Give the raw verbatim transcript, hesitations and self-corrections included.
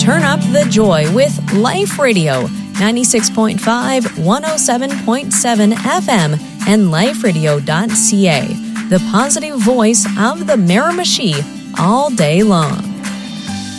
Turn up the joy with Life Radio, ninety-six point five, one oh seven point seven F M, and life radio dot c a, the positive voice of the Miramichi all day long.